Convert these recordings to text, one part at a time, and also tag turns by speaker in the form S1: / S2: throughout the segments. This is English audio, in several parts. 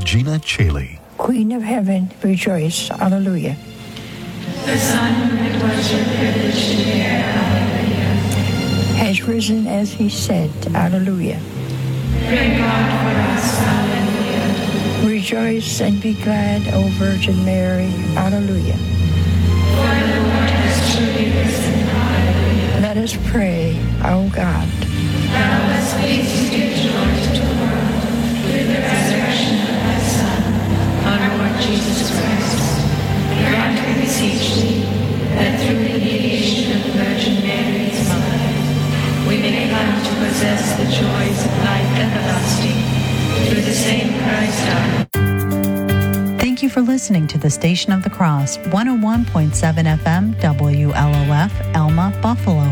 S1: Regina Chaley.
S2: Queen of Heaven, rejoice. Hallelujah.
S3: The Son, it was your privilege to bear. Hallelujah.
S2: Has risen as he said. Hallelujah.
S3: Thank God for us. Hallelujah.
S2: Rejoice and be glad, O Virgin Mary. Hallelujah.
S3: For the Lord has truly risen. Hallelujah.
S2: Let us pray, O God.
S3: Thou hast pleased to give joy to the world with the resurrection of thy Son, our Lord Jesus Christ. Grant, we beseech thee, that through the mediation of the Virgin Mary, his mother, we may come to possess the joys of life everlasting through the same Christ our Lord.
S4: Thank you for listening to the Station of the Cross, 101.7 FM, WLOF, Elma, Buffalo.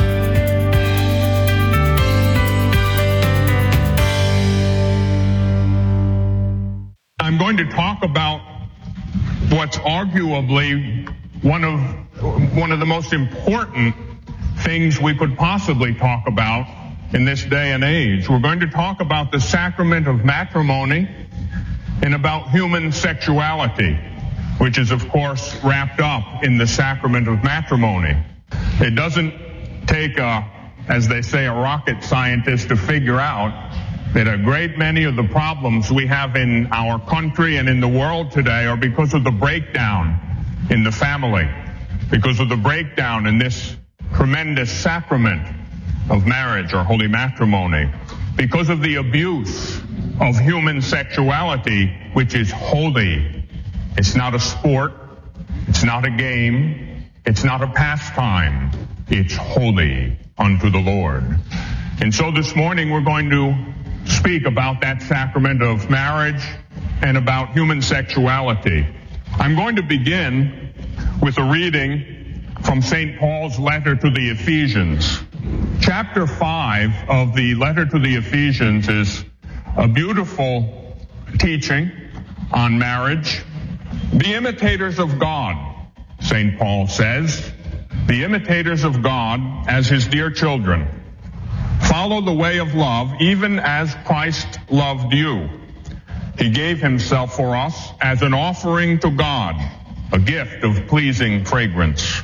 S5: I'm going to talk about what's arguably one of the most important things we could possibly talk about in this day and age. We're going to talk about the sacrament of matrimony and about human sexuality, which is, of course, wrapped up in the sacrament of matrimony. It doesn't take as they say, a rocket scientist to figure out that a great many of the problems we have in our country and in the world today are because of the breakdown in the family, because of the breakdown in this tremendous sacrament of marriage or holy matrimony, because of the abuse of human sexuality, which is holy. It's not a sport. It's not a game. It's not a pastime. It's holy unto the Lord. And so this morning we're going to speak about that sacrament of marriage and about human sexuality. I'm going to begin with a reading from St. Paul's letter to the Ephesians. Chapter 5 of the letter to the Ephesians is a beautiful teaching on marriage. Be imitators of God, St. Paul says. Be imitators of God as his dear children. Follow the way of love, even as Christ loved you. He gave himself for us as an offering to God, a gift of pleasing fragrance.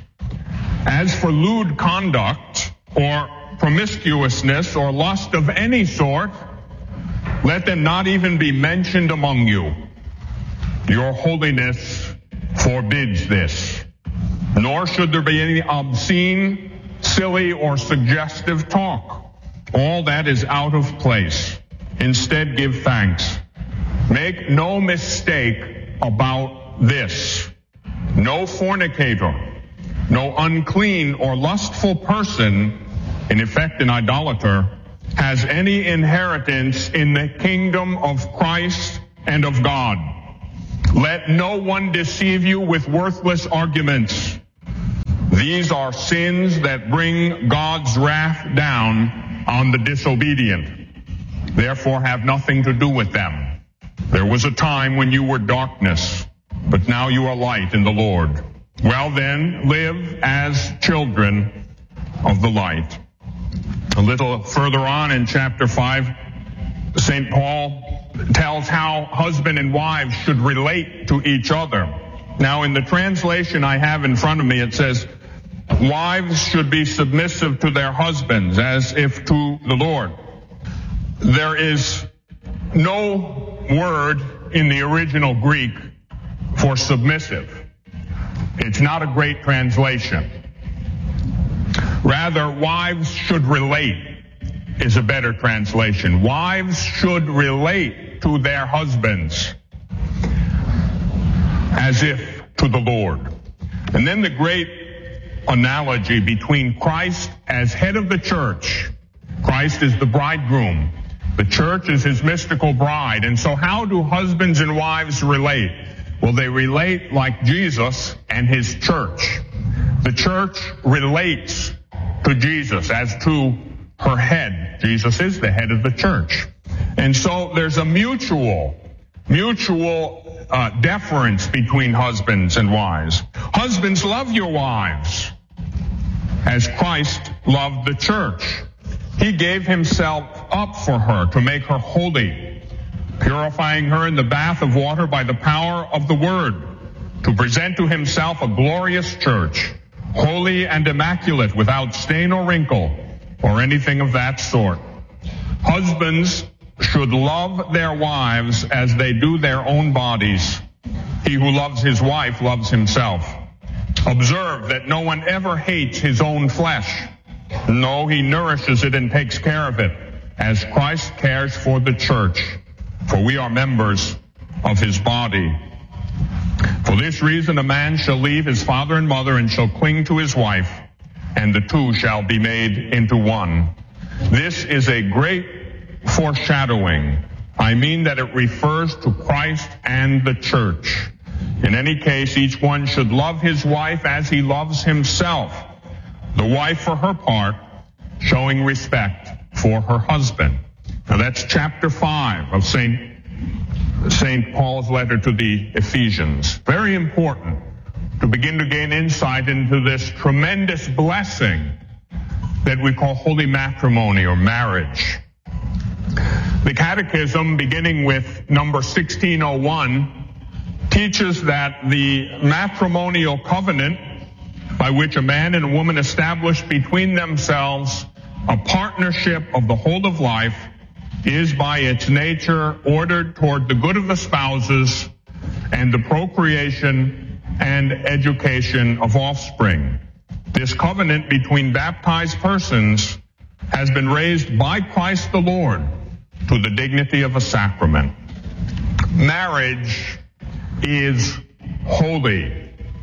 S5: As for lewd conduct or promiscuousness or lust of any sort, let them not even be mentioned among you. Your holiness forbids this. Nor should there be any obscene, silly, or suggestive talk. All that is out of place. Instead, give thanks. Make no mistake about this. No fornicator, no unclean or lustful person, in effect an idolater, has any inheritance in the kingdom of Christ and of God. Let no one deceive you with worthless arguments. These are sins that bring God's wrath down on the disobedient. Therefore, have nothing to do with them. There was a time when you were darkness, but now you are light in the Lord. Well then, live as children of the light. A little further on in chapter 5, St. Paul tells how husband and wives should relate to each other. Now, in the translation I have in front of me, it says, wives should be submissive to their husbands as if to the Lord. There is no word in the original Greek for submissive. It's not a great translation. Rather, wives should relate is a better translation. Wives should relate to their husbands as if to the Lord. And then the great analogy between Christ as head of the church. Christ is the bridegroom. The church is his mystical bride. And so how do husbands and wives relate? Well, they relate like Jesus and his church. The church relates to Jesus as to her head. Jesus is the head of the church. And so there's a mutual deference between husbands and wives. Husbands, love your wives as Christ loved the church. He gave himself up for her to make her holy, purifying her in the bath of water by the power of the word, to present to himself a glorious church, holy and immaculate, without stain or wrinkle, or anything of that sort. Husbands should love their wives as they do their own bodies. He who loves his wife loves himself. Observe that no one ever hates his own flesh. No, he nourishes it and takes care of it, as Christ cares for the church, for we are members of his body. For this reason a man shall leave his father and mother and shall cling to his wife, and the two shall be made into one. This is a great foreshadowing. I mean that it refers to Christ and the church. In any case, each one should love his wife as he loves himself. The wife, for her part, showing respect for her husband. Now that's chapter 5 of St. Paul's letter to the Ephesians. Very important to begin to gain insight into this tremendous blessing that we call holy matrimony or marriage. The Catechism, beginning with number 1601, teaches that the matrimonial covenant by which a man and a woman establish between themselves a partnership of the whole of life is by its nature ordered toward the good of the spouses and the procreation and education of offspring. This covenant between baptized persons has been raised by Christ the Lord to the dignity of a sacrament. Marriage is holy.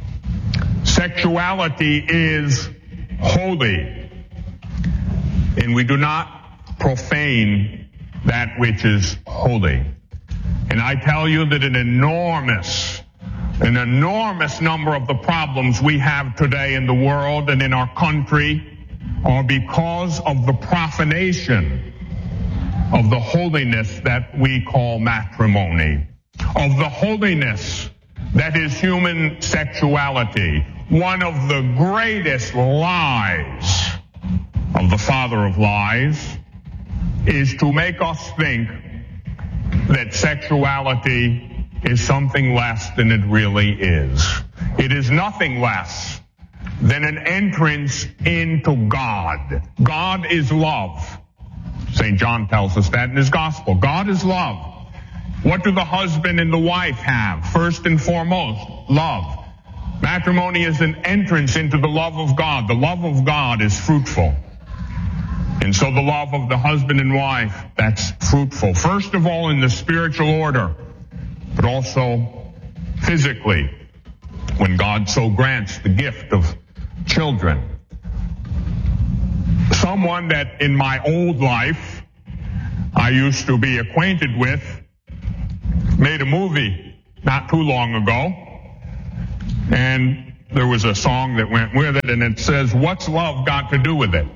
S5: Sexuality is holy. And we do not profane that which is holy. And I tell you that an enormous number of the problems we have today in the world and in our country are because of the profanation of the holiness that we call matrimony, of the holiness that is human sexuality. One of the greatest lies of the father of lies is to make us think that sexuality is something less than it really is. It is nothing less than an entrance into God. God is love. St. John tells us that in his gospel. God is love. What do the husband and the wife have? First and foremost, love. Matrimony is an entrance into the love of God. The love of God is fruitful. And so the love of the husband and wife, that's fruitful. First of all in the spiritual order, but also physically, when God so grants the gift of children. Someone that in my old life I used to be acquainted with made a movie not too long ago, and there was a song that went with it, and it says, "What's love got to do with it?"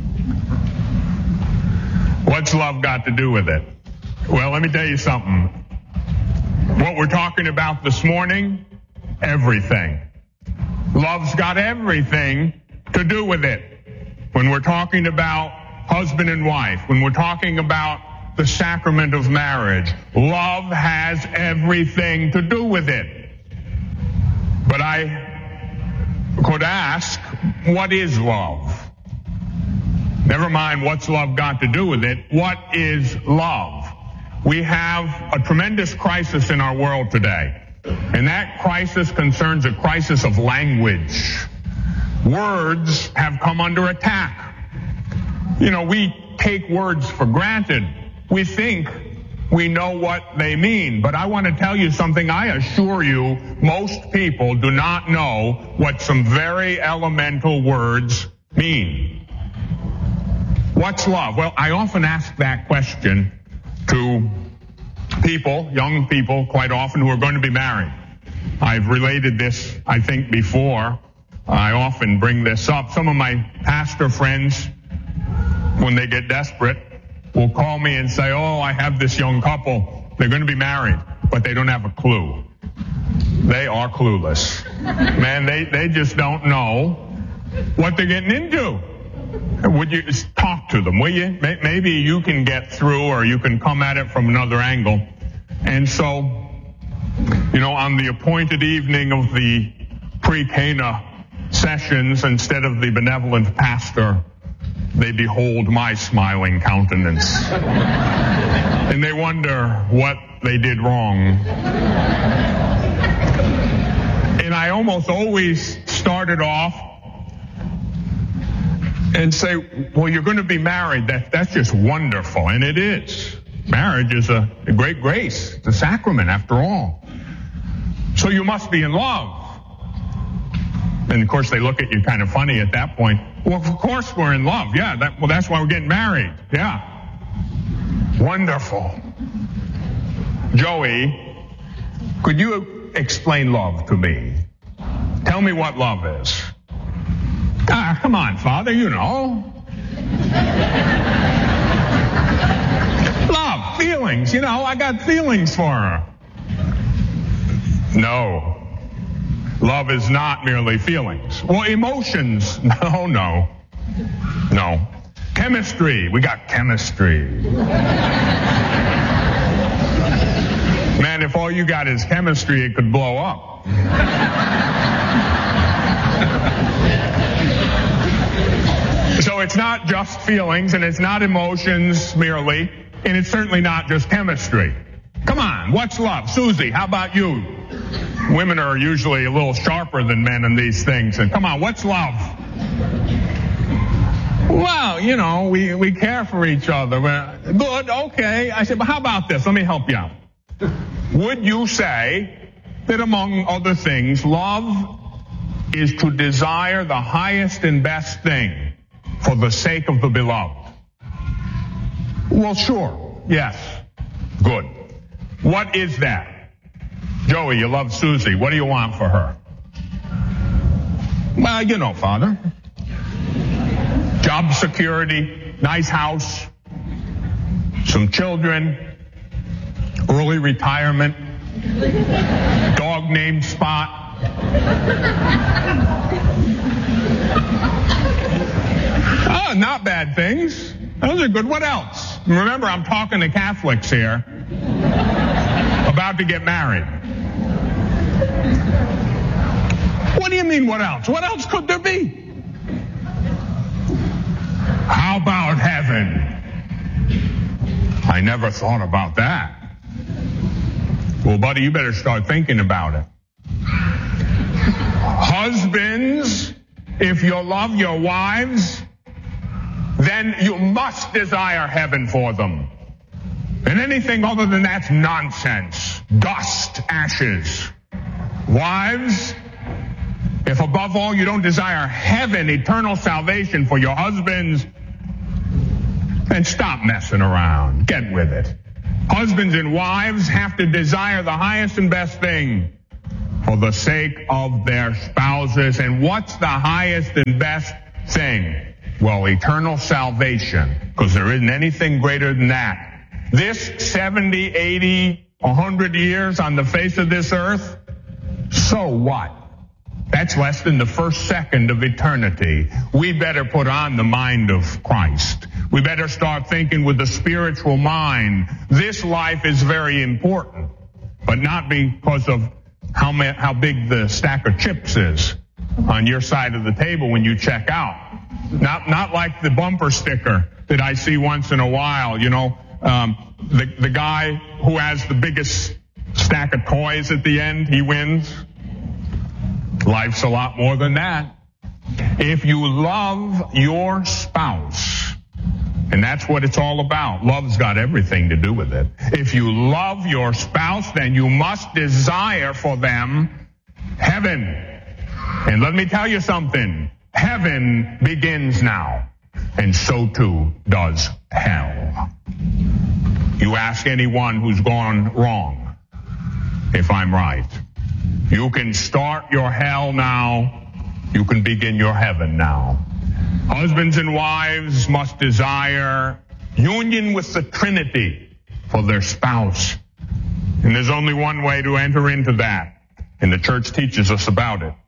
S5: What's love got to do with it? Well, let me tell you something. What we're talking about this morning, everything. Love's got everything to do with it. When we're talking about husband and wife, when we're talking about the sacrament of marriage, love has everything to do with it. But I could ask, what is love? Never mind what's love got to do with it. What is love? We have a tremendous crisis in our world today. And that crisis concerns a crisis of language. Words have come under attack. You know, we take words for granted. We think we know what they mean. But I want to tell you something. I assure you, most people do not know what some very elemental words mean. What's love? Well, I often ask that question to people, young people, quite often, who are going to be married. I've related this, I think, before. I often bring this up. Some of my pastor friends, when they get desperate, will call me and say, "Oh, I have this young couple. They're going to be married, but they don't have a clue." They are clueless. Man, they just don't know what they're getting into. Would you talk to them, will you? Maybe you can get through, or you can come at it from another angle. And so, on the appointed evening of the pre-Cana sessions, instead of the benevolent pastor, they behold my smiling countenance. And they wonder what they did wrong. And I almost always started off and say, well, you're going to be married. That's just wonderful. And it is. Marriage is a great grace. It's a sacrament, after all. So you must be in love. And, of course, they look at you kind of funny at that point. Well, of course we're in love. Yeah, that's why we're getting married. Yeah. Wonderful. Joey, could you explain love to me? Tell me what love is. Come on, Father, you know. Love, feelings, I got feelings for her. No. Love is not merely feelings. Well, emotions. No. Chemistry. We got chemistry. Man, if all you got is chemistry, it could blow up. So it's not just feelings, and it's not emotions merely, and it's certainly not just chemistry. Come on, what's love? Susie, how about you? Women are usually a little sharper than men in these things. And come on, what's love? Well, we care for each other. Good, okay. I said, but how about this? Let me help you out. Would you say that among other things, love is to desire the highest and best thing for the sake of the beloved? Well, sure. Yes. Good. What is that? Joey, you love Susie. What do you want for her? Well, Father. Job security, nice house, some children, early retirement, dog named Spot. Oh, not bad things. Those are good. What else? Remember, I'm talking to Catholics here about to get married. What do you mean, what else? What else could there be? How about heaven? I never thought about that. Well, buddy, you better start thinking about it. Husbands, if you love your wives, then you must desire heaven for them. And anything other than that's nonsense. Dust, ashes. Wives, if above all you don't desire heaven, eternal salvation for your husbands, then stop messing around. Get with it. Husbands and wives have to desire the highest and best thing for the sake of their spouses. And what's the highest and best thing? Well, eternal salvation, because there isn't anything greater than that. This 70, 80, 100 years on the face of this earth, so what? That's less than the first second of eternity. We better put on the mind of Christ. We better start thinking with the spiritual mind. This life is very important, but not because of how big the stack of chips is on your side of the table when you check out. Not like the bumper sticker that I see once in a while, the guy who has the biggest stack of toys at the end, he wins. Life's a lot more than that. If you love your spouse, and that's what it's all about. Love's got everything to do with it. If you love your spouse, then you must desire for them heaven. And let me tell you something. Heaven begins now, and so too does hell. You ask anyone who's gone wrong if I'm right. You can start your hell now. You can begin your heaven now. Husbands and wives must desire union with the Trinity for their spouse. And there's only one way to enter into that. And the church teaches us about it.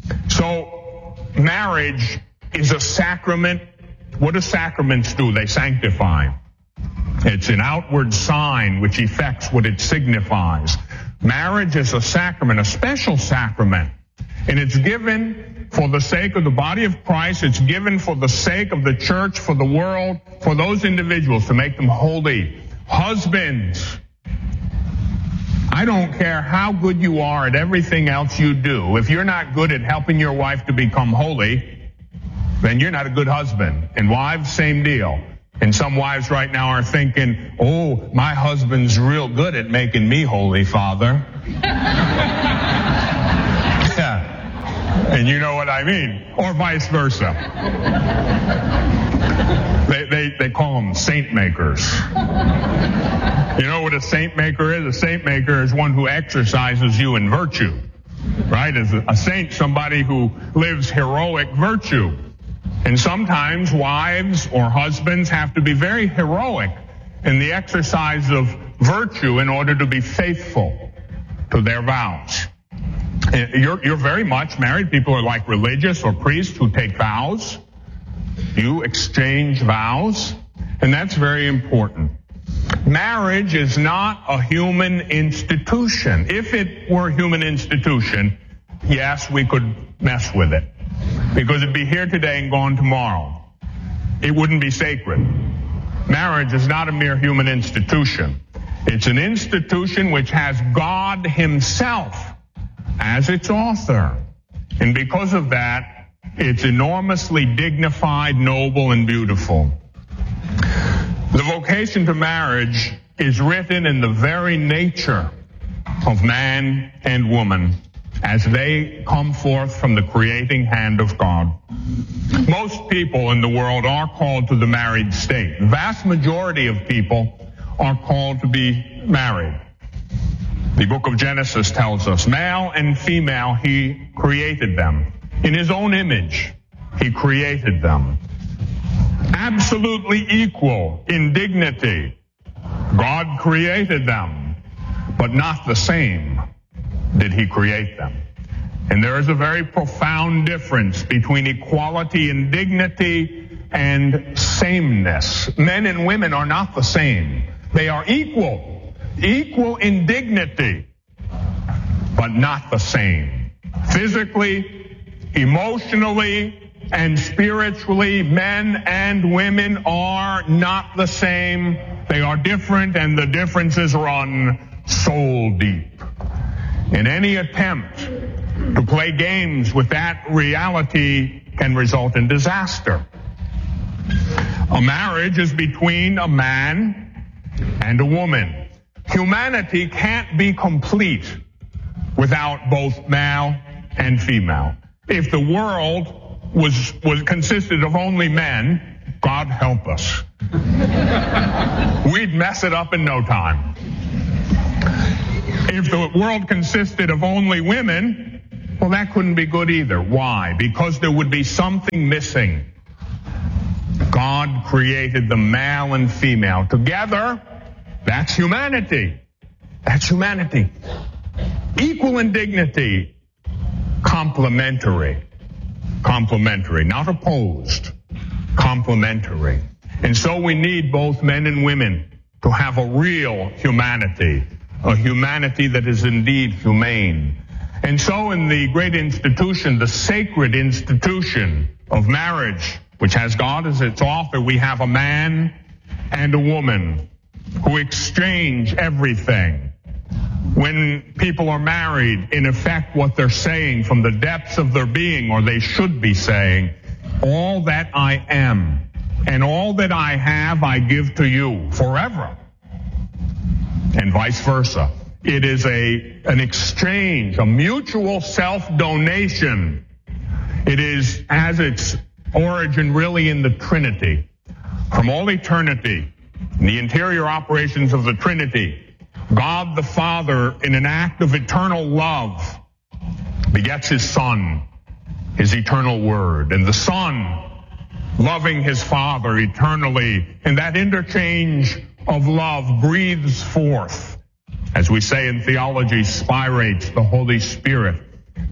S5: So marriage is a sacrament. What do sacraments do? They sanctify. It's an outward sign which effects what it signifies. Marriage is a sacrament, a special sacrament. And it's given for the sake of the body of Christ. It's given for the sake of the church, for the world, for those individuals, to make them holy. Husbands, I don't care how good you are at everything else you do. If you're not good at helping your wife to become holy, then you're not a good husband. And wives, same deal. And some wives right now are thinking, oh, my husband's real good at making me holy, Father. Yeah. And you know what I mean. Or vice versa. They call them saint makers. You know what a saint maker is? A saint maker is one who exercises you in virtue. Right? As a saint, somebody who lives heroic virtue. And sometimes wives or husbands have to be very heroic in the exercise of virtue in order to be faithful to their vows. You're very much, married people are like religious or priests who take vows. You exchange vows, and that's very important. Marriage is not a human institution. If it were a human institution, yes, we could mess with it. Because it'd be here today and gone tomorrow. It wouldn't be sacred. Marriage is not a mere human institution. It's an institution which has God Himself as its author. And because of that, it's enormously dignified, noble, and beautiful. The vocation to marriage is written in the very nature of man and woman as they come forth from the creating hand of God. Most people in the world are called to the married state. The vast majority of people are called to be married. The book of Genesis tells us, male and female, He created them. In His own image, He created them. Absolutely equal in dignity. God created them, but not the same did He create them. And there is a very profound difference between equality in dignity and sameness. Men and women are not the same. They are equal in dignity, but not the same. Physically, emotionally, and spiritually, men and women are not the same. They are different, and the differences run soul deep. And any attempt to play games with that reality can result in disaster. A marriage is between a man and a woman. Humanity can't be complete without both male and female. If the world was consisted of only men, God help us. We'd mess it up in no time. If the world consisted of only women, well, that couldn't be good either. Why? Because there would be something missing. God created the male and female. Together, that's humanity. That's humanity. Equal in dignity. Complementary. Complementary, not opposed. Complementary. And so we need both men and women to have a real humanity. A humanity that is indeed humane. And so in the great institution, the sacred institution of marriage, which has God as its author, we have a man and a woman who exchange everything. When people are married, in effect, what they're saying from the depths of their being, or they should be saying, all that I am and all that I have, I give to you forever. And vice versa. It is an exchange, a mutual self-donation. It is as its origin really in the Trinity. From all eternity, in the interior operations of the Trinity, God the Father, in an act of eternal love, begets His Son, His eternal Word. And the Son, loving His Father eternally, in that interchange of love, breathes forth, as we say in theology, spirates the Holy Spirit,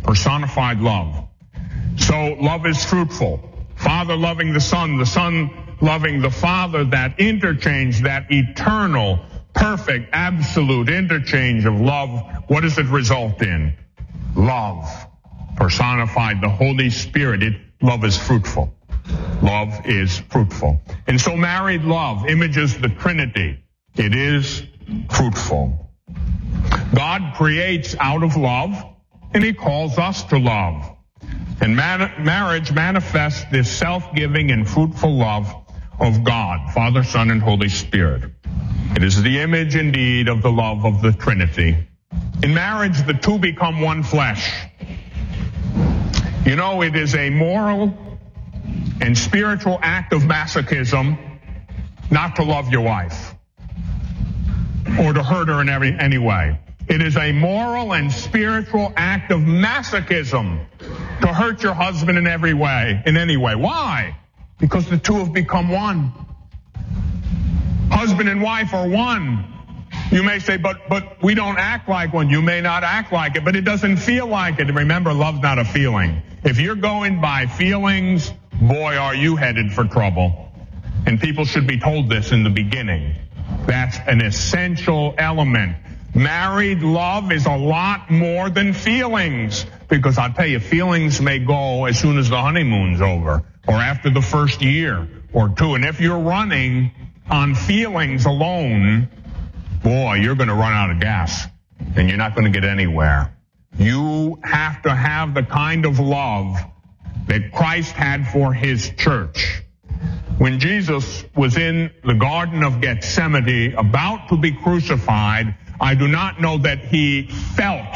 S5: personified love. So love is fruitful. Father loving the Son loving the Father, that interchange, that eternal, perfect, absolute interchange of love, what does it result in? Love. Personified the Holy Spirit. Love is fruitful. Love is fruitful. And so married love images the Trinity. It is fruitful. God creates out of love, and he calls us to love. And marriage manifests this self-giving and fruitful love of God, Father, Son, and Holy Spirit. It is the image indeed of the love of the Trinity. In marriage, the two become one flesh. You know, it is a moral and spiritual act of masochism not to love your wife or to hurt her in any way. It is a moral and spiritual act of masochism to hurt your husband in any way. Why? Because the two have become one. Husband and wife are one. You may say, but we don't act like one. You may not act like it, but it doesn't feel like it. Remember, love's not a feeling. If you're going by feelings, boy, are you headed for trouble. And people should be told this in the beginning. That's an essential element. Married love is a lot more than feelings. Because I'll tell you, feelings may go as soon as the honeymoon's over or after the first year or two. And if you're running on feelings alone, boy, you're going to run out of gas and you're not going to get anywhere. You have to have the kind of love that Christ had for his church. When Jesus was in the Garden of Gethsemane about to be crucified, I do not know that he felt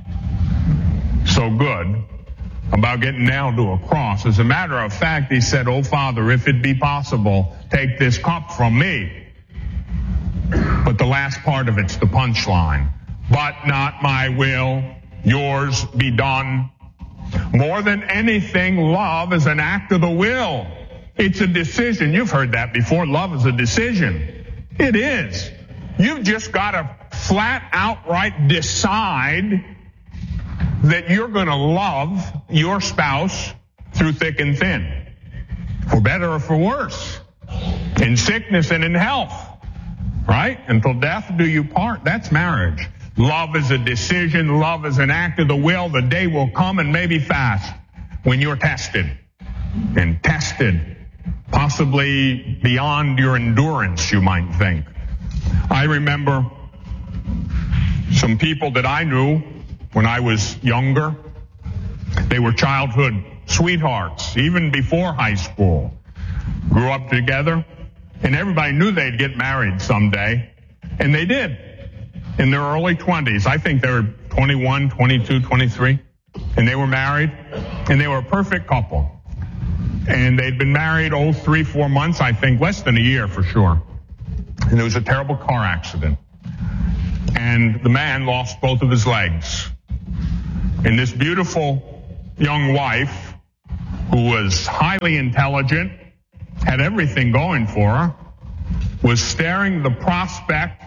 S5: so good about getting down to a cross. As a matter of fact, he said, "Oh, Father, if it be possible, take this cup from me." But the last part of it's the punchline. But not my will, yours be done. More than anything, love is an act of the will. It's a decision. You've heard that before. Love is a decision. It is. You've just got to flat outright decide that you're going to love your spouse through thick and thin, for better or for worse, in sickness and in health, right? Until death do you part. That's marriage. Love is a decision. Love is an act of the will. The day will come, and maybe fast, when you're tested, and tested possibly beyond your endurance, you might think. I remember some people that I knew when I was younger. They were childhood sweethearts, even before high school. Grew up together, and everybody knew they'd get married someday, and they did. In their early 20s, I think they were 21, 22, 23, and they were married, and they were a perfect couple. And they'd been married, 3-4 months, I think, less than a year for sure. And there was a terrible car accident. And the man lost both of his legs. And this beautiful young wife, who was highly intelligent, had everything going for her, was staring the prospect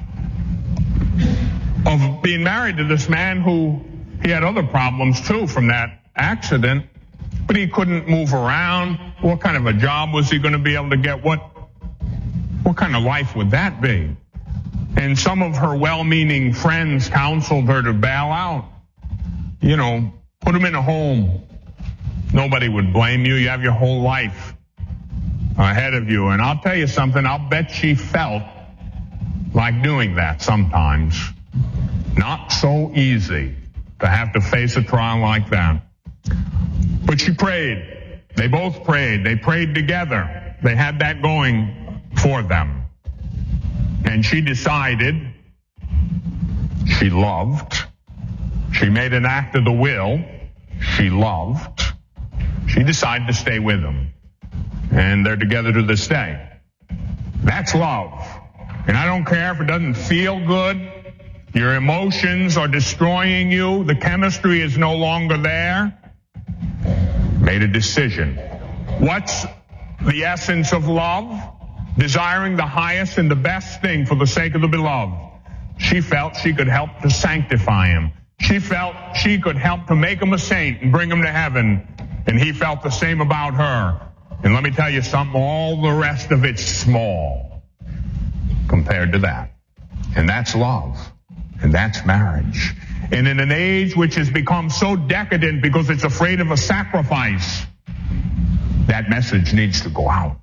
S5: of being married to this man who, he had other problems too from that accident, but he couldn't move around. What kind of a job was he going to be able to get? What kind of life would that be? And some of her well-meaning friends counseled her to bail out. You know, put him in a home. Nobody would blame you. You have your whole life ahead of you. And I'll tell you something, I'll bet she felt like doing that sometimes. Not so easy to have to face a trial like that. But she prayed. They both prayed. They prayed together. They had that going for them. And she decided she loved. She made an act of the will. She loved. She decided to stay with him. And they're together to this day. That's love. And I don't care if it doesn't feel good. Your emotions are destroying you. The chemistry is no longer there. Made a decision. What's the essence of love? Desiring the highest and the best thing for the sake of the beloved. She felt she could help to sanctify him. She felt she could help to make him a saint and bring him to heaven. And he felt the same about her. And let me tell you something, all the rest of it's small compared to that. And that's love. And that's marriage. And in an age which has become so decadent because it's afraid of a sacrifice, that message needs to go out.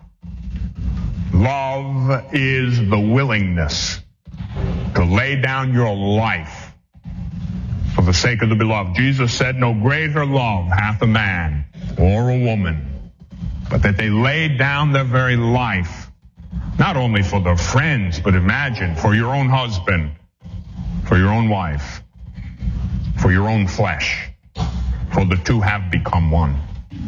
S5: Love is the willingness to lay down your life for the sake of the beloved. Jesus said, no greater love hath a man or a woman, but that they lay down their very life, not only for their friends, but imagine, for your own husband, for your own wife, for your own flesh, for the two have become one.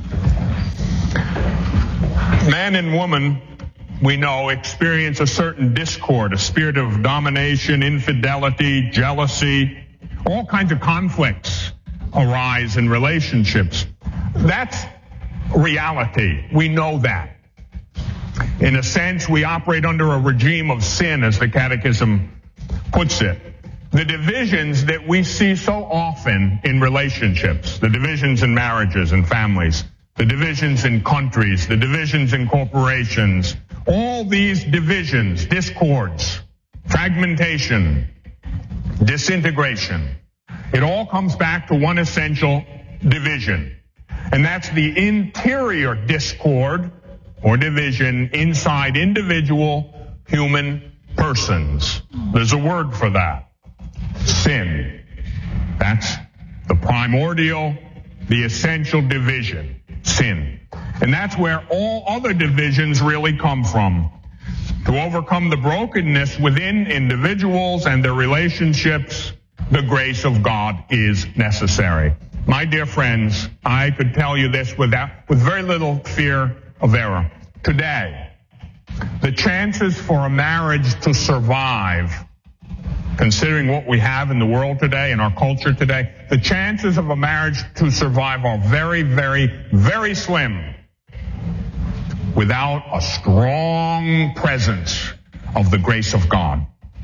S5: Man and woman, we know, experience a certain discord, a spirit of domination, infidelity, jealousy. All kinds of conflicts arise in relationships. That's reality. We know that. In a sense, we operate under a regime of sin, as the Catechism puts it. The divisions that we see so often in relationships, the divisions in marriages and families, the divisions in countries, the divisions in corporations, all these divisions, discords, fragmentation, disintegration, it all comes back to one essential division. And that's the interior discord or division inside individual human persons. There's a word for that. Sin. That's the primordial, the essential division. Sin. And that's where all other divisions really come from. To overcome the brokenness within individuals and their relationships, the grace of God is necessary. My dear friends, I could tell you this with very little fear of error. Today, the chances for a marriage to survive, considering what we have in the world today, in our culture today, the chances of a marriage to survive are very, very, very slim without a strong presence of the grace of God.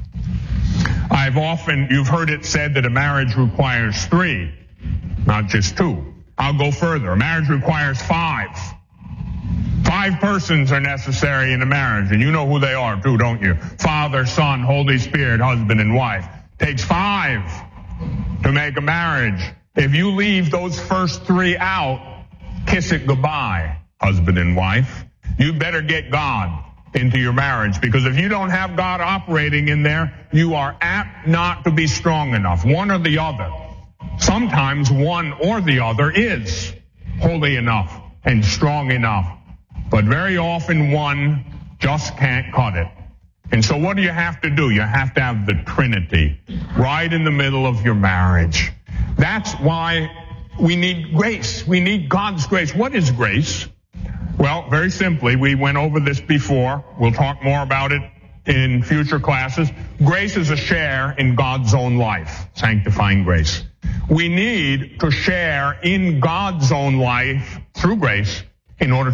S5: You've heard it said that a marriage requires 3, not just 2. I'll go further. A marriage requires 5. 5 persons are necessary in a marriage, and you know who they are too, don't you? Father, Son, Holy Spirit, husband and wife. Takes 5 to make a marriage. If you leave those first 3 out, kiss it goodbye, husband and wife. You better get God into your marriage, because if you don't have God operating in there, you are apt not to be strong enough, one or the other. Sometimes one or the other is holy enough and strong enough, but very often one just can't cut it. And so what do you have to do? You have to have the Trinity right in the middle of your marriage. That's why we need grace. We need God's grace. What is grace? Well, very simply, we went over this before. We'll talk more about it in future classes. Grace is a share in God's own life, sanctifying grace. We need to share in God's own life through grace in order